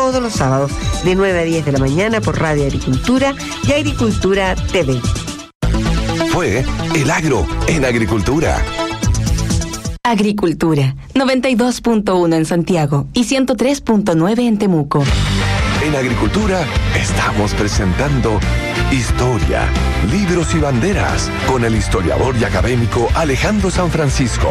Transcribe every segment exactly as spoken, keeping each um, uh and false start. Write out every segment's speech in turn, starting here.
todos los sábados de nueve a diez de la mañana por Radio Agricultura y Agricultura T V. Fue El Agro en Agricultura. Agricultura, noventa y dos punto uno en Santiago y ciento tres punto nueve en Temuco. En Agricultura estamos presentando Historia, Libros y Banderas con el historiador y académico Alejandro San Francisco.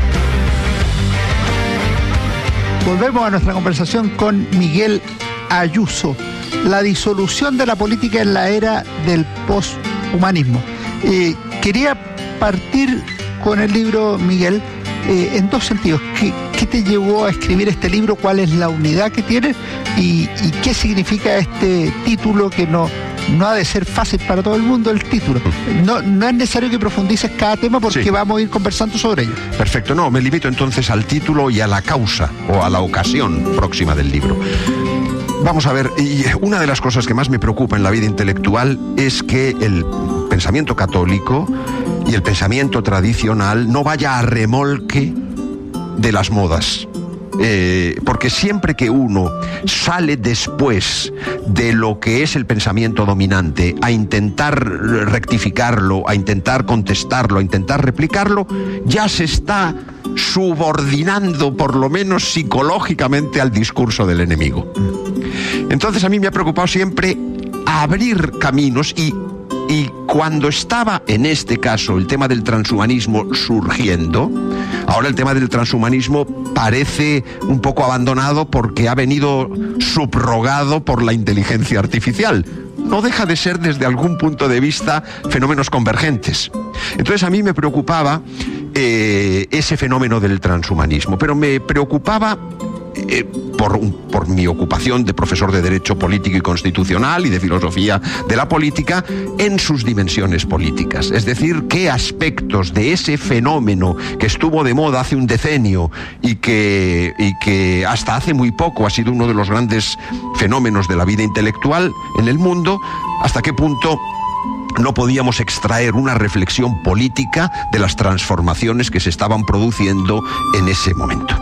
Volvemos a nuestra conversación con Miguel Ayuso. La disolución de la política en la era del poshumanismo. Eh, quería partir con el libro, Miguel, eh, en dos sentidos. ¿Qué, ¿Qué te llevó a escribir este libro? ¿Cuál es la unidad que tiene? ¿Y, y qué significa este título que no... No ha de ser fácil para todo el mundo el título. No, no es necesario que profundices cada tema porque sí, vamos a ir conversando sobre ello. Perfecto, no, me limito entonces al título y a la causa o a la ocasión próxima del libro. Vamos a ver, y una de las cosas que más me preocupa en la vida intelectual es que el pensamiento católico y el pensamiento tradicional no vaya a remolque de las modas. Eh, porque siempre que uno sale después de lo que es el pensamiento dominante a intentar rectificarlo, a intentar contestarlo, a intentar replicarlo, ya se está subordinando, por lo menos psicológicamente, al discurso del enemigo. Entonces a mí me ha preocupado siempre abrir caminos y Y cuando estaba, en este caso, el tema del transhumanismo surgiendo, ahora el tema del transhumanismo parece un poco abandonado porque ha venido subrogado por la inteligencia artificial. No deja de ser, desde algún punto de vista, fenómenos convergentes. Entonces a mí me preocupaba eh, ese fenómeno del transhumanismo, pero me preocupaba Eh, por, por mi ocupación de profesor de Derecho Político y Constitucional y de Filosofía de la Política en sus dimensiones políticas. Es decir, qué aspectos de ese fenómeno que estuvo de moda hace un decenio y que, y que hasta hace muy poco ha sido uno de los grandes fenómenos de la vida intelectual en el mundo, hasta qué punto no podíamos extraer una reflexión política de las transformaciones que se estaban produciendo en ese momento.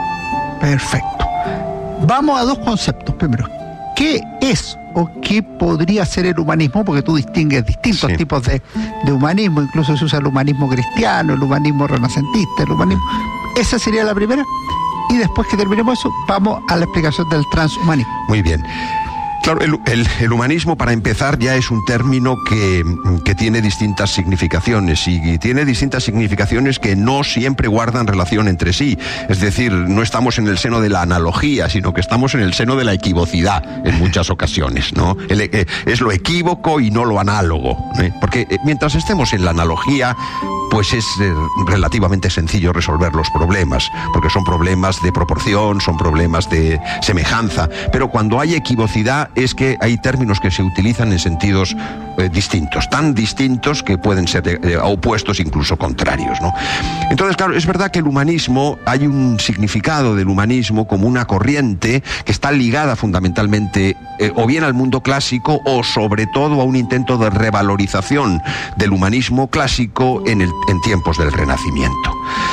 Perfecto. Vamos a dos conceptos. Primero, ¿qué es o qué podría ser el humanismo? Porque tú distingues distintos sí. tipos de, de humanismo. Incluso se usa el humanismo cristiano, el humanismo renacentista, el humanismo... Esa sería la primera. Y después que terminemos eso, vamos a la explicación del transhumanismo. Muy bien. Claro, el, el, el humanismo, para empezar, ya es un término que, que tiene distintas significaciones y, y tiene distintas significaciones que no siempre guardan relación entre sí. Es decir, no estamos en el seno de la analogía, sino que estamos en el seno de la equivocidad en muchas ocasiones, ¿no? El, eh, es lo equívoco y no lo análogo, ¿eh? Porque eh, mientras estemos en la analogía, pues es eh, relativamente sencillo resolver los problemas, porque son problemas de proporción, son problemas de semejanza, pero cuando hay equivocidad es que hay términos que se utilizan en sentidos eh, distintos, tan distintos que pueden ser eh, opuestos, incluso contrarios, ¿no? Entonces, claro, es verdad que el humanismo, hay un significado del humanismo como una corriente que está ligada fundamentalmente eh, o bien al mundo clásico o sobre todo a un intento de revalorización del humanismo clásico en, el, en tiempos del Renacimiento.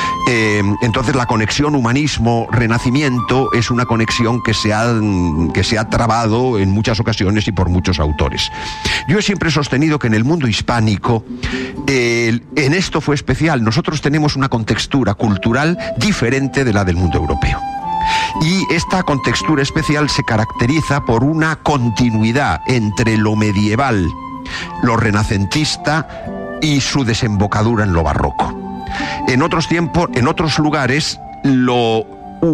Eh, entonces la conexión humanismo-renacimiento es una conexión que se ha, que se ha trabado en muchas ocasiones y por muchos autores. Yo siempre he sostenido que en el mundo hispánico, eh, en esto fue especial. Nosotros tenemos una contextura cultural diferente de la del mundo europeo. Y esta contextura especial se caracteriza por una continuidad entre lo medieval, lo renacentista y su desembocadura en lo barroco. En otros tiempos, en otros lugares, lo,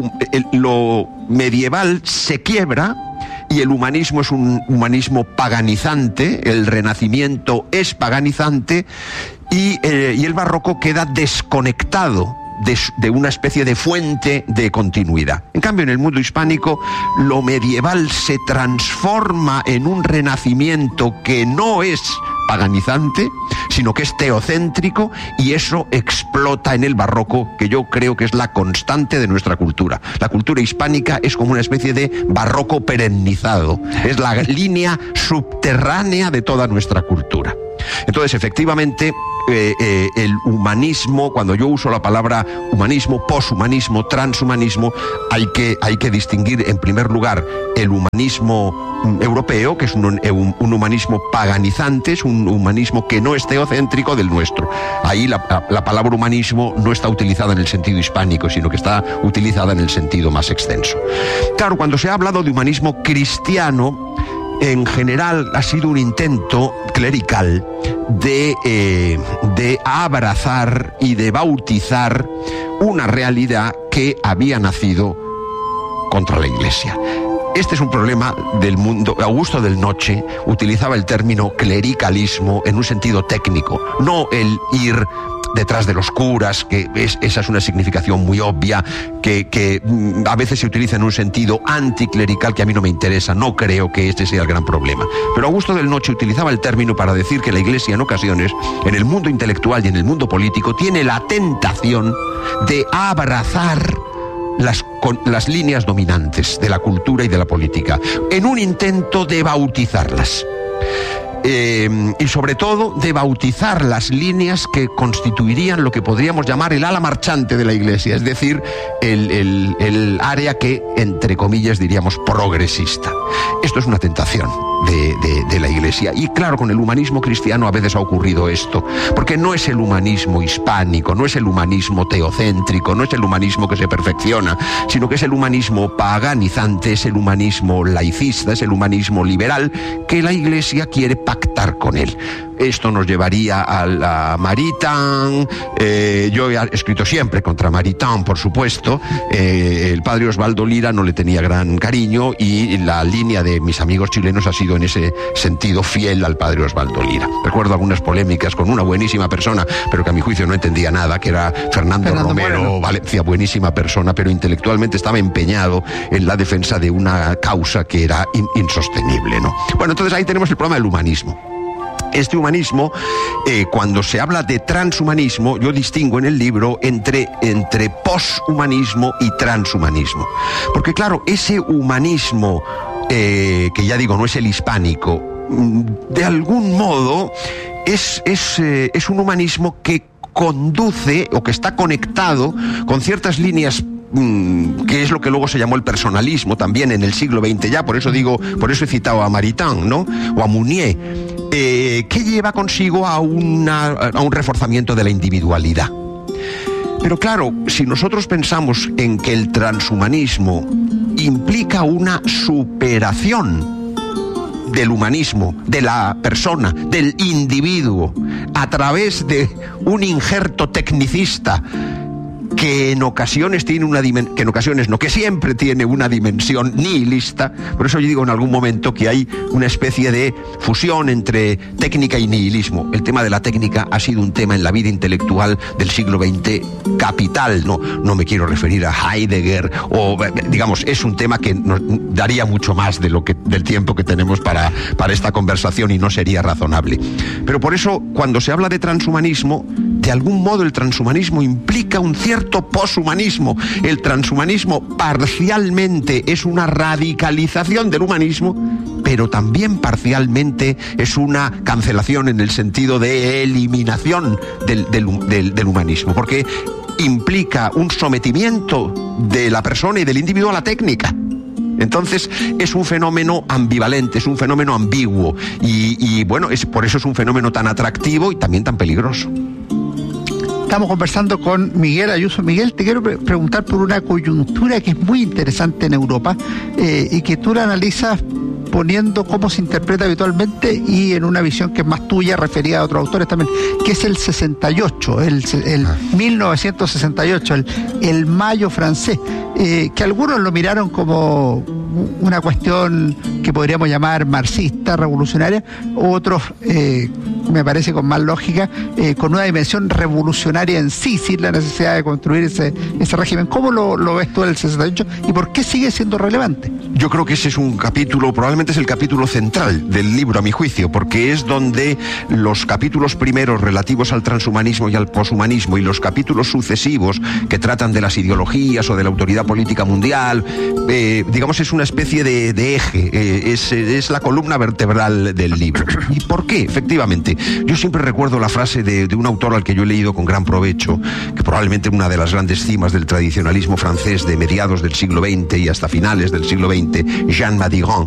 lo medieval se quiebra y el humanismo es un humanismo paganizante, el Renacimiento es paganizante y, eh, y el barroco queda desconectado de, de una especie de fuente de continuidad. En cambio, en el mundo hispánico, lo medieval se transforma en un renacimiento que no es paganizante, sino que es teocéntrico, y eso explota en el barroco, que yo creo que es la constante de nuestra cultura. La cultura hispánica es como una especie de barroco perennizado, es la línea subterránea de toda nuestra cultura. Entonces, efectivamente, eh, eh, el humanismo, cuando yo uso la palabra humanismo, poshumanismo, transhumanismo, hay que, hay que distinguir en primer lugar el humanismo europeo, que es un, un, un humanismo paganizante, es un humanismo que no es teocéntrico del nuestro. Ahí la, la, la palabra humanismo no está utilizada en el sentido hispánico, sino que está utilizada en el sentido más extenso. Claro, cuando se ha hablado de humanismo cristiano, en general ha sido un intento clerical de, eh, de abrazar y de bautizar una realidad que había nacido contra la Iglesia. Este es un problema del mundo. Augusto del Noce utilizaba el término clericalismo en un sentido técnico, no el ir detrás de los curas, que es, esa es una significación muy obvia, que, que a veces se utiliza en un sentido anticlerical que a mí no me interesa, no creo que este sea el gran problema. Pero Augusto del Noce utilizaba el término para decir que la Iglesia en ocasiones, en el mundo intelectual y en el mundo político, tiene la tentación de abrazar Las, con, las líneas dominantes de la cultura y de la política, en un intento de bautizarlas. Eh, y sobre todo de bautizar las líneas que constituirían lo que podríamos llamar el ala marchante de la Iglesia, es decir, el, el, el área que, entre comillas, diríamos progresista. Esto es una tentación de, de, de la Iglesia. Y claro, con el humanismo cristiano a veces ha ocurrido esto, porque no es el humanismo hispánico, no es el humanismo teocéntrico, no es el humanismo que se perfecciona, sino que es el humanismo paganizante, es el humanismo laicista, es el humanismo liberal que la Iglesia quiere pactar con él. Esto nos llevaría a la Maritain. Eh, yo he escrito siempre contra Maritain, por supuesto. Eh, el padre Osvaldo Lira no le tenía gran cariño y la línea de mis amigos chilenos ha sido en ese sentido fiel al padre Osvaldo Lira. Recuerdo algunas polémicas con una buenísima persona, pero que a mi juicio no entendía nada, que era Fernando, Fernando Romero Moreno. Valencia, buenísima persona, pero intelectualmente estaba empeñado en la defensa de una causa que era in- insostenible, ¿no? Bueno, entonces ahí tenemos el problema del humanismo. Este humanismo, eh, cuando se habla de transhumanismo, yo distingo en el libro entre, entre poshumanismo y transhumanismo. Porque claro, ese humanismo, eh, que ya digo, no es el hispánico, de algún modo es, es, eh, es un humanismo que conduce o que está conectado con ciertas líneas que es lo que luego se llamó el personalismo también en el siglo veinte ya, por eso digo, por eso he citado a Maritain, ¿no? O a Mounier, eh, que lleva consigo a, una, a un reforzamiento de la individualidad. Pero claro, si nosotros pensamos en que el transhumanismo implica una superación del humanismo, de la persona, del individuo, a través de un injerto tecnicista que en ocasiones tiene una dimensión, que en ocasiones no, que siempre tiene una dimensión nihilista. Por eso yo digo en algún momento que hay una especie de fusión entre técnica y nihilismo. El tema de la técnica ha sido un tema en la vida intelectual del siglo veinte capital. No, no me quiero referir a Heidegger, o digamos, es un tema que nos daría mucho más de lo que, del tiempo que tenemos para, para esta conversación y no sería razonable. Pero por eso, cuando se habla de transhumanismo, de algún modo el transhumanismo implica un cierto poshumanismo. El transhumanismo parcialmente es una radicalización del humanismo, pero también parcialmente es una cancelación en el sentido de eliminación del, del, del, del humanismo, porque implica un sometimiento de la persona y del individuo a la técnica. Entonces es un fenómeno ambivalente, es un fenómeno ambiguo y, y bueno, es, por eso es un fenómeno tan atractivo y también tan peligroso. Estamos conversando con Miguel Ayuso. Miguel, te quiero pre- preguntar por una coyuntura que es muy interesante en Europa eh, y que tú la analizas poniendo cómo se interpreta habitualmente y en una visión que es más tuya, referida a otros autores también, que es el sesenta y ocho, el, el mil novecientos sesenta y ocho, el, el mayo francés, eh, que algunos lo miraron como una cuestión que podríamos llamar marxista, revolucionaria, otros, eh, me parece con más lógica, eh, con una dimensión revolucionaria en sí, sin la necesidad de construir ese, ese régimen. ¿Cómo lo, lo ves tú en el sesenta y ocho y por qué sigue siendo relevante? Yo creo que ese es un capítulo, probablemente es el capítulo central del libro, a mi juicio, porque es donde los capítulos primeros relativos al transhumanismo y al poshumanismo y los capítulos sucesivos que tratan de las ideologías o de la autoridad política mundial, eh, digamos, es una especie de, de eje, eh, es, es la columna vertebral del libro. ¿Y por qué? Efectivamente, yo siempre recuerdo la frase de, de un autor al que yo he leído con gran provecho, que probablemente una de las grandes cimas del tradicionalismo francés de mediados del siglo veinte y hasta finales del siglo veinte, Jean Madigan,